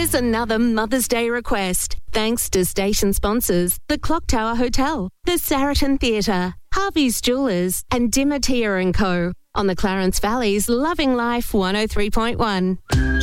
Here's another Mother's Day request. Thanks to station sponsors, the Clock Tower Hotel, the Saraton Theatre, Harvey's Jewellers and Dimatia & Co. on the Clarence Valley's Loving Life 103.1.